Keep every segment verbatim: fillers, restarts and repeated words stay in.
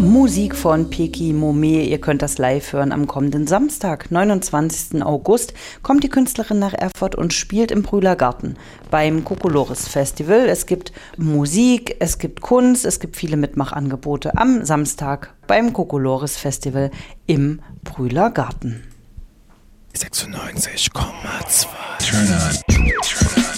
Musik von Peki Momé. Ihr könnt das live hören am kommenden Samstag, neunundzwanzigsten August, kommt die Künstlerin nach Erfurt und spielt im Brühler Garten beim Kokolores Festival. Es gibt Musik, es gibt Kunst, es gibt viele Mitmachangebote am Samstag beim Kokolores Festival im Brühler Garten. sechsundneunzig Komma zwei Turn on. Turn on.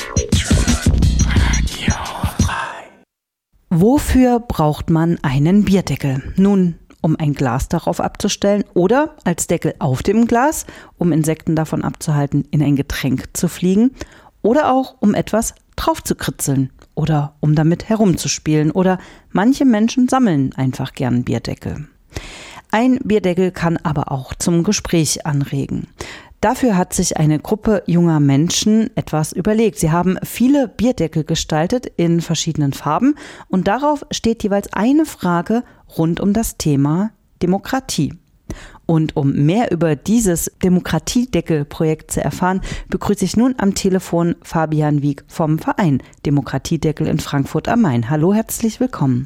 Wofür braucht man einen Bierdeckel? Nun, um ein Glas darauf abzustellen oder als Deckel auf dem Glas, um Insekten davon abzuhalten, in ein Getränk zu fliegen oder auch um etwas drauf zu kritzeln oder um damit herumzuspielen oder manche Menschen sammeln einfach gern Bierdeckel. Ein Bierdeckel kann aber auch zum Gespräch anregen. Dafür hat sich eine Gruppe junger Menschen etwas überlegt. Sie haben viele Bierdeckel gestaltet in verschiedenen Farben und darauf steht jeweils eine Frage rund um das Thema Demokratie. Und um mehr über dieses Demokratiedeckel-Projekt zu erfahren, begrüße ich nun am Telefon Fabian Wieck vom Verein Demokratiedeckel in Frankfurt am Main. Hallo, herzlich willkommen.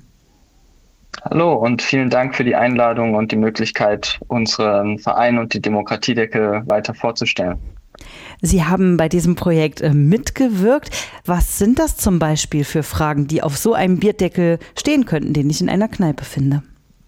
Hallo und vielen Dank für die Einladung und die Möglichkeit, unseren Verein und die Demokratiedeckel weiter vorzustellen. Sie haben bei diesem Projekt mitgewirkt. Was sind das zum Beispiel für Fragen, die auf so einem Bierdeckel stehen könnten, den ich in einer Kneipe finde?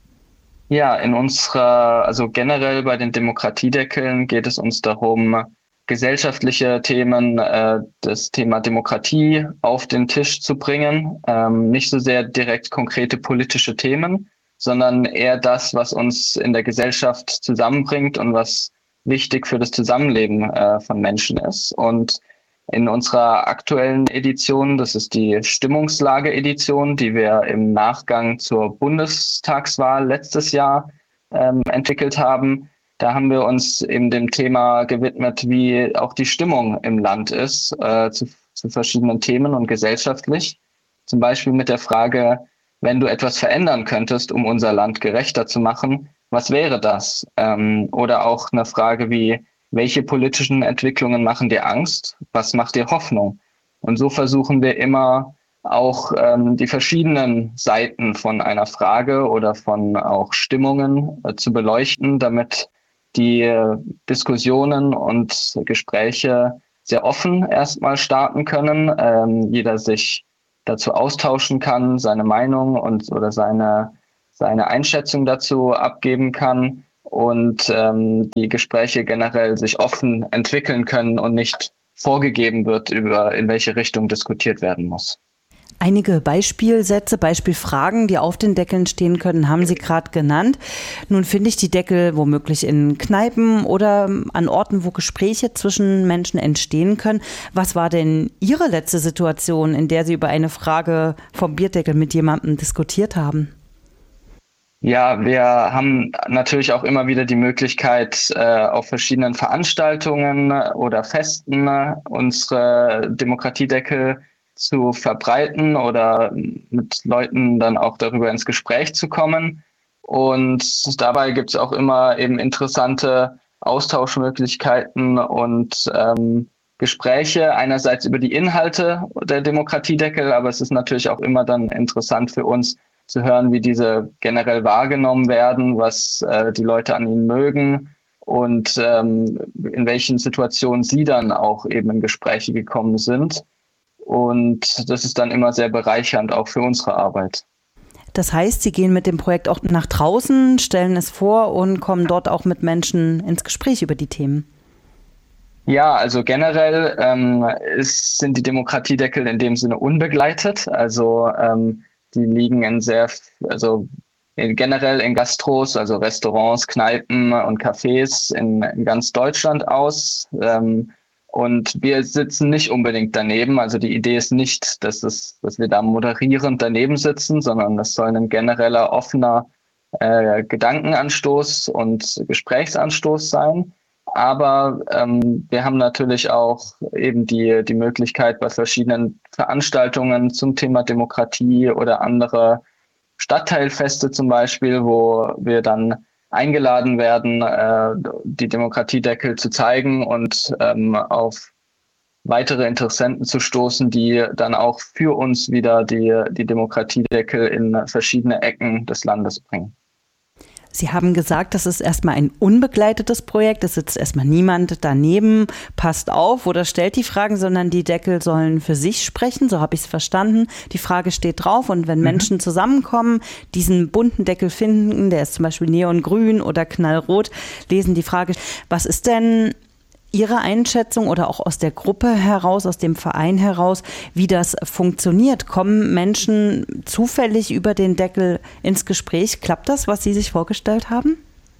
Ja, in unserer, also generell bei den Demokratiedeckeln geht es uns darum, gesellschaftliche Themen, äh, das Thema Demokratie auf den Tisch zu bringen. Ähm, nicht so sehr direkt konkrete politische Themen, sondern eher das, was uns in der Gesellschaft zusammenbringt und was wichtig für das Zusammenleben äh, von Menschen ist. Und in unserer aktuellen Edition, das ist die Stimmungslage-Edition, die wir im Nachgang zur Bundestagswahl letztes Jahr ähm, entwickelt haben, da haben wir uns eben dem Thema gewidmet, wie auch die Stimmung im Land ist, äh, zu, zu verschiedenen Themen und gesellschaftlich. Zum Beispiel mit der Frage, wenn du etwas verändern könntest, um unser Land gerechter zu machen, was wäre das? Ähm, oder auch eine Frage wie, welche politischen Entwicklungen machen dir Angst? Was macht dir Hoffnung? Und so versuchen wir immer auch ähm, die verschiedenen Seiten von einer Frage oder von auch Stimmungen äh, zu beleuchten, damit die Diskussionen und Gespräche sehr offen erstmal starten können, ähm, jeder sich dazu austauschen kann, seine Meinung und oder seine seine Einschätzung dazu abgeben kann und ähm, die Gespräche generell sich offen entwickeln können und nicht vorgegeben wird, über in welche Richtung diskutiert werden muss. Einige Beispielsätze, Beispielfragen, die auf den Deckeln stehen können, haben Sie gerade genannt. Nun finde ich die Deckel womöglich in Kneipen oder an Orten, wo Gespräche zwischen Menschen entstehen können. Was war denn Ihre letzte Situation, in der Sie über eine Frage vom Bierdeckel mit jemandem diskutiert haben? Ja, wir haben natürlich auch immer wieder die Möglichkeit, äh, auf verschiedenen Veranstaltungen oder Festen äh, unsere Demokratiedeckel zu verbreiten oder mit Leuten dann auch darüber ins Gespräch zu kommen. Und dabei gibt es auch immer eben interessante Austauschmöglichkeiten und ähm, Gespräche, einerseits über die Inhalte der Demokratiedeckel, aber es ist natürlich auch immer dann interessant für uns zu hören, wie diese generell wahrgenommen werden, was äh, die Leute an ihnen mögen und ähm, in welchen Situationen sie dann auch eben in Gespräche gekommen sind. Und das ist dann immer sehr bereichernd, auch für unsere Arbeit. Das heißt, Sie gehen mit dem Projekt auch nach draußen, stellen es vor und kommen dort auch mit Menschen ins Gespräch über die Themen? Ja, also generell ähm, ist, sind die Demokratiedeckel in dem Sinne unbegleitet. Also ähm, die liegen in sehr, also in, generell in Gastros, also Restaurants, Kneipen und Cafés in, in ganz Deutschland aus. Ähm, Und wir sitzen nicht unbedingt daneben. Also die Idee ist nicht, dass, es, dass wir da moderierend daneben sitzen, sondern das soll ein genereller, offener äh, Gedankenanstoß und Gesprächsanstoß sein. Aber ähm, wir haben natürlich auch eben die, die Möglichkeit, bei verschiedenen Veranstaltungen zum Thema Demokratie oder andere Stadtteilfeste zum Beispiel, wo wir dann eingeladen werden, äh, die Demokratiedeckel zu zeigen und ähm, auf weitere Interessenten zu stoßen, die dann auch für uns wieder die, die Demokratiedeckel in verschiedene Ecken des Landes bringen. Sie haben gesagt, das ist erstmal ein unbegleitetes Projekt. Es sitzt erstmal niemand daneben, passt auf oder stellt die Fragen, sondern die Deckel sollen für sich sprechen. So habe ich es verstanden. Die Frage steht drauf und wenn mhm. Menschen zusammenkommen, diesen bunten Deckel finden, der ist zum Beispiel neongrün oder knallrot, lesen die Frage, was ist denn Ihre Einschätzung oder auch aus der Gruppe heraus, aus dem Verein heraus, wie das funktioniert? Kommen Menschen zufällig über den Deckel ins Gespräch? Klappt das, was Sie sich vorgestellt haben?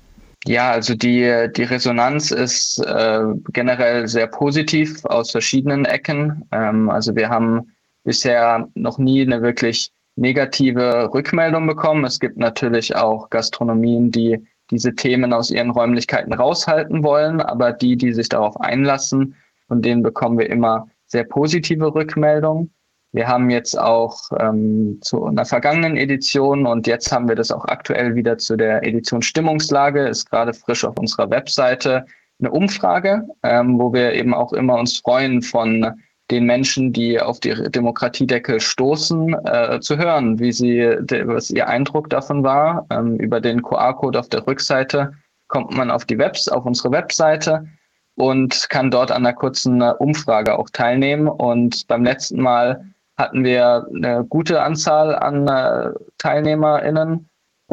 Ja, also die, die Resonanz ist äh, generell sehr positiv aus verschiedenen Ecken. Ähm, also wir haben bisher noch nie eine wirklich negative Rückmeldung bekommen. Es gibt natürlich auch Gastronomien, die diese Themen aus ihren Räumlichkeiten raushalten wollen, aber die, die sich darauf einlassen, von denen bekommen wir immer sehr positive Rückmeldungen. Wir haben jetzt auch ähm, zu einer vergangenen Edition und jetzt haben wir das auch aktuell wieder zu der Edition Stimmungslage, ist gerade frisch auf unserer Webseite eine Umfrage, ähm, wo wir eben auch immer uns freuen, von den Menschen, die auf die Demokratiedeckel stoßen, äh, zu hören, wie sie, de, was ihr Eindruck davon war. Ähm, über den Q R-Code auf der Rückseite kommt man auf die Webs, auf unsere Webseite und kann dort an einer kurzen Umfrage auch teilnehmen. Und beim letzten Mal hatten wir eine gute Anzahl an äh, TeilnehmerInnen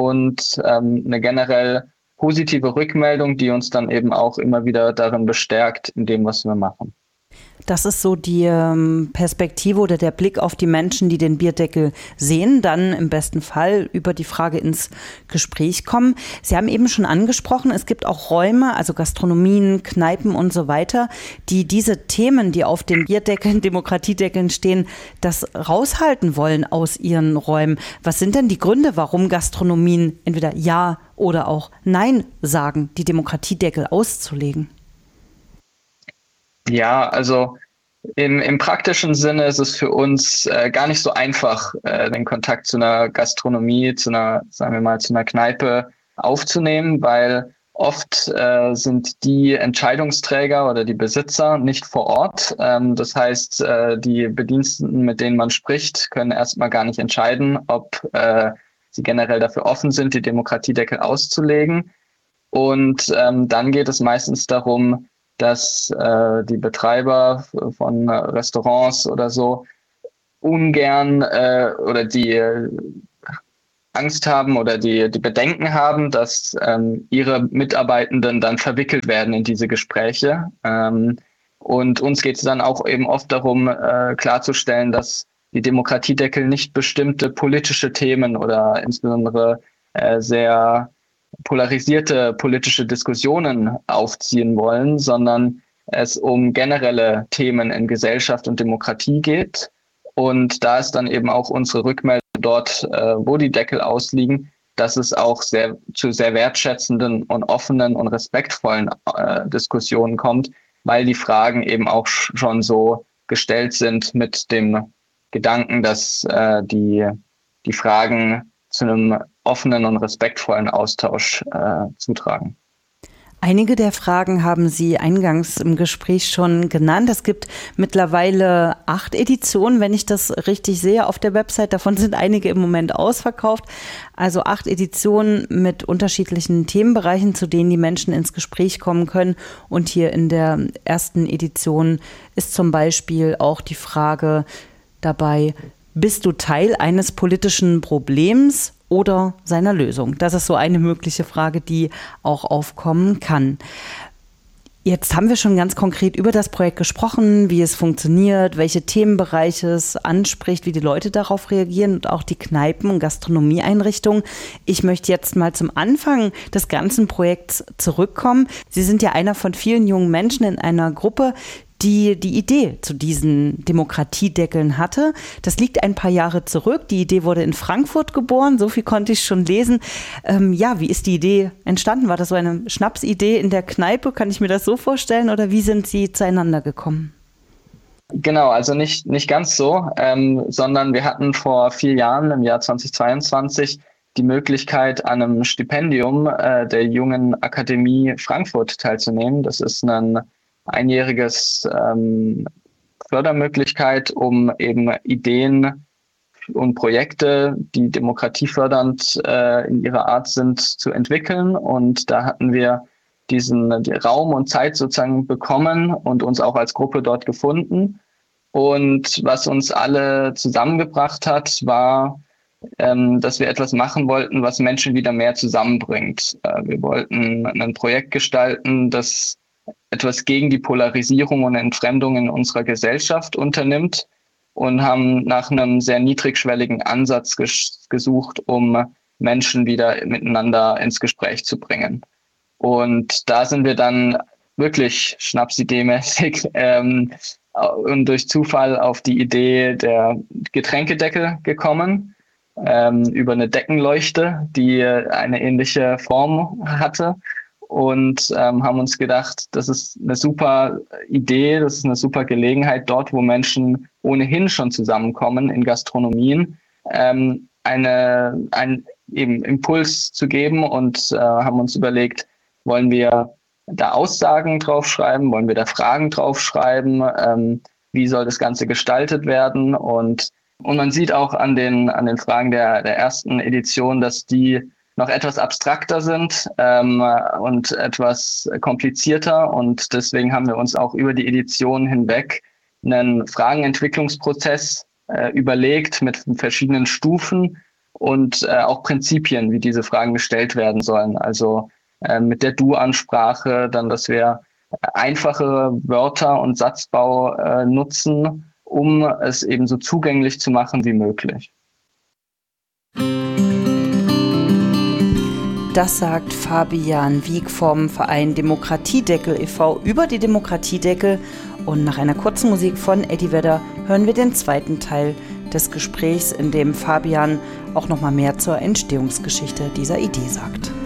und ähm, eine generell positive Rückmeldung, die uns dann eben auch immer wieder darin bestärkt, in dem, was wir machen. Das ist so die ähm, Perspektive oder der Blick auf die Menschen, die den Bierdeckel sehen, dann im besten Fall über die Frage ins Gespräch kommen. Sie haben eben schon angesprochen, es gibt auch Räume, also Gastronomien, Kneipen und so weiter, die diese Themen, die auf den Bierdeckeln, Demokratiedeckeln stehen, das raushalten wollen aus ihren Räumen. Was sind denn die Gründe, warum Gastronomien entweder Ja oder auch Nein sagen, die Demokratiedeckel auszulegen? Ja, also im, im praktischen Sinne ist es für uns äh, gar nicht so einfach, äh, den Kontakt zu einer Gastronomie, zu einer, sagen wir mal, zu einer Kneipe aufzunehmen, weil oft äh, sind die Entscheidungsträger oder die Besitzer nicht vor Ort. Ähm, das heißt, äh, die Bediensteten, mit denen man spricht, können erstmal gar nicht entscheiden, ob äh, sie generell dafür offen sind, die Demokratiedeckel auszulegen. Und ähm, dann geht es meistens darum, dass äh, die Betreiber von Restaurants oder so ungern äh, oder die äh, Angst haben oder die, die Bedenken haben, dass ähm, ihre Mitarbeitenden dann verwickelt werden in diese Gespräche. Ähm, und uns geht es dann auch eben oft darum, äh, klarzustellen, dass die Demokratiedeckel nicht bestimmte politische Themen oder insbesondere äh, sehr polarisierte politische Diskussionen aufziehen wollen, sondern es um generelle Themen in Gesellschaft und Demokratie geht. Und da ist dann eben auch unsere Rückmeldung dort, äh, wo die Deckel ausliegen, dass es auch sehr zu sehr wertschätzenden und offenen und respektvollen äh, Diskussionen kommt, weil die Fragen eben auch schon so gestellt sind mit dem Gedanken, dass äh, die, die Fragen zu einem offenen und respektvollen Austausch äh, zutragen. Einige der Fragen haben Sie eingangs im Gespräch schon genannt. Es gibt mittlerweile acht Editionen, wenn ich das richtig sehe, auf der Website. Davon sind einige im Moment ausverkauft. Also acht Editionen mit unterschiedlichen Themenbereichen, zu denen die Menschen ins Gespräch kommen können. Und hier in der ersten Edition ist zum Beispiel auch die Frage dabei, bist du Teil eines politischen Problems oder seiner Lösung? Das ist so eine mögliche Frage, die auch aufkommen kann. Jetzt haben wir schon ganz konkret über das Projekt gesprochen, wie es funktioniert, welche Themenbereiche es anspricht, wie die Leute darauf reagieren und auch die Kneipen- und Gastronomieeinrichtungen. Ich möchte jetzt mal zum Anfang des ganzen Projekts zurückkommen. Sie sind ja einer von vielen jungen Menschen in einer Gruppe, die die Idee zu diesen Demokratiedeckeln hatte. Das liegt ein paar Jahre zurück. Die Idee wurde in Frankfurt geboren, so viel konnte ich schon lesen. Ähm, ja, wie ist die Idee entstanden? War das so eine Schnapsidee in der Kneipe? Kann ich mir das so vorstellen? Oder wie sind Sie zueinander gekommen? Genau, also nicht, nicht ganz so, ähm, sondern wir hatten vor vier Jahren, im Jahr zweitausendzweiundzwanzig, die Möglichkeit, an einem Stipendium äh, der Jungen Akademie Frankfurt teilzunehmen. Das ist ein einjähriges ähm, Fördermöglichkeit, um eben Ideen und Projekte, die demokratiefördernd äh, in ihrer Art sind, zu entwickeln. Und da hatten wir diesen die Raum und Zeit sozusagen bekommen und uns auch als Gruppe dort gefunden. Und was uns alle zusammengebracht hat, war, ähm, dass wir etwas machen wollten, was Menschen wieder mehr zusammenbringt. Äh, wir wollten ein Projekt gestalten, das etwas gegen die Polarisierung und Entfremdung in unserer Gesellschaft unternimmt und haben nach einem sehr niedrigschwelligen Ansatz ges- gesucht, um Menschen wieder miteinander ins Gespräch zu bringen. Und da sind wir dann wirklich schnapsidee-mäßig ähm, und durch Zufall auf die Idee der Getränkedeckel gekommen, ähm, über eine Deckenleuchte, die eine ähnliche Form hatte. Und ähm, haben uns gedacht, das ist eine super Idee, das ist eine super Gelegenheit, dort, wo Menschen ohnehin schon zusammenkommen in Gastronomien, ähm, eine, einen eben Impuls zu geben und äh, haben uns überlegt, wollen wir da Aussagen draufschreiben, wollen wir da Fragen draufschreiben, ähm, wie soll das Ganze gestaltet werden? Und, und man sieht auch an den, an den Fragen der, der ersten Edition, dass die noch etwas abstrakter sind ähm, und etwas komplizierter. Und deswegen haben wir uns auch über die Edition hinweg einen Fragenentwicklungsprozess äh, überlegt mit verschiedenen Stufen und äh, auch Prinzipien, wie diese Fragen gestellt werden sollen. Also äh, mit der Du-Ansprache, dann, dass wir einfache Wörter und Satzbau äh, nutzen, um es eben so zugänglich zu machen wie möglich. Das sagt Fabian Wieck vom Verein Demokratiedeckel e V über die Demokratiedeckel. Und nach einer kurzen Musik von Eddie Vedder hören wir den zweiten Teil des Gesprächs, in dem Fabian auch noch mal mehr zur Entstehungsgeschichte dieser Idee sagt.